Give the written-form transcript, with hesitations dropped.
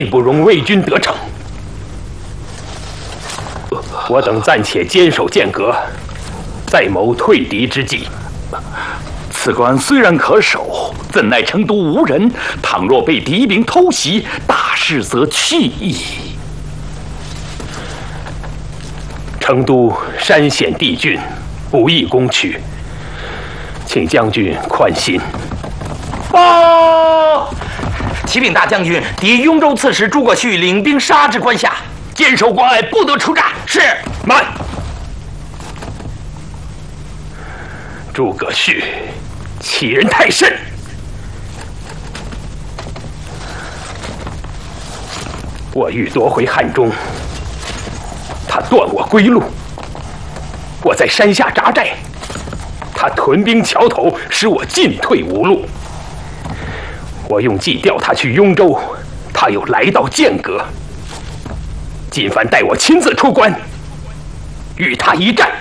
不容魏军得逞。我等暂且坚守剑阁，再谋退敌之计。 此关虽然可守，怎奈成都无人，倘若被敌兵偷袭，大事则去矣。 成都山险地峻，不易攻取，请将军宽心。 报！启禀大将军，敌雍州刺史诸葛绪领兵杀至关下，坚守关隘，不得出战。是。 慢！诸葛绪欺人太甚。我欲夺回汉中，他断我归路。我在山下扎寨，他屯兵桥头，使我进退无路。我用计调他去雍州，他又来到剑阁。今番待我亲自出关，与他一战。